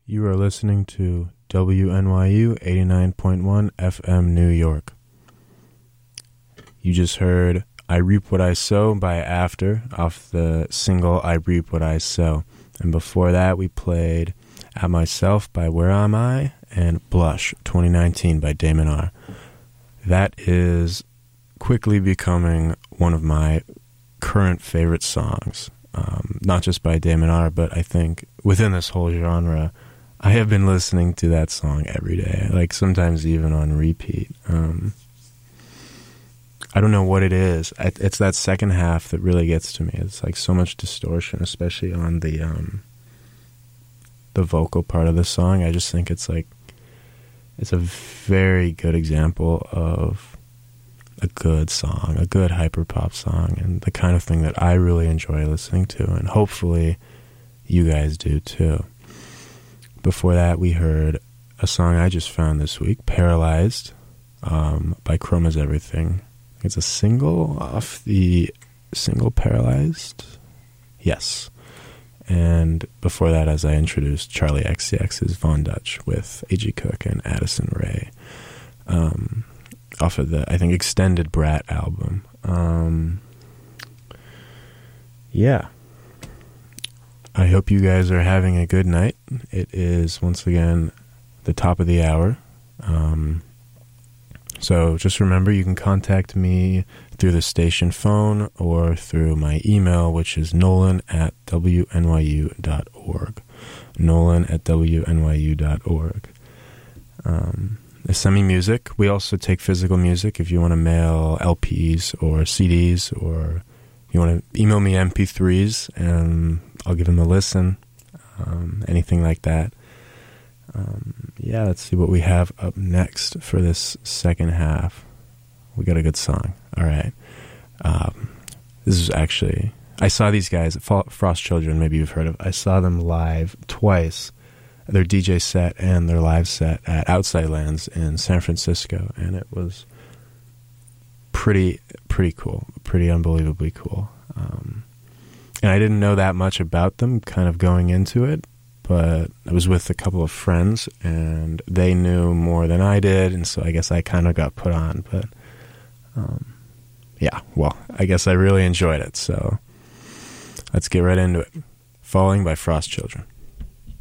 You are listening to WNYU 89.1 FM New York. You just heard I Reap What I Sow by After off the single I Reap What I Sow. And before that we played At Myself by Where Am I and Blush 2019 by Damon R. That is quickly becoming one of my current favorite songs. Not just by Damon R, but I think within this whole genre, I have been listening to that song every day, like sometimes even on repeat. I don't know what it is. It's that second half that really gets to me. It's like so much distortion, especially on the vocal part of the song. I just think it's a very good example of a good song, a good hyperpop song, and the kind of thing that I really enjoy listening to, and hopefully you guys do too. Before that, we heard a song I just found this week, Paralyzed, by Chroma's Everything. It's a single off the single Paralyzed. Yes. And before that, as I introduced, Charlie XCX's Von Dutch with A.G. Cook and Addison Rae. Off of the, I think, extended Brat album. Yeah. I hope you guys are having a good night. It is, once again, the top of the hour. So just remember, you can contact me through the station phone or through my email, which is nolan@wnyu.org. nolan@wnyu.org. Send me music. We also take physical music if you want to mail LPs or CDs, or you want to email me MP3s and I'll give them a listen. Anything like that. Yeah, let's see what we have up next for this second half. We got a good song. All right. This is actually, I saw these guys at Frost Children, maybe you've heard of. I saw them live twice. Their DJ set and their live set at Outside Lands in San Francisco, and it was pretty cool, pretty unbelievably cool. And I didn't know that much about them kind of going into it, but I was with a couple of friends, and they knew more than I did, and so I guess I kind of got put on, but yeah, well, I guess I really enjoyed it, so let's get right into it. Falling by Frost Children.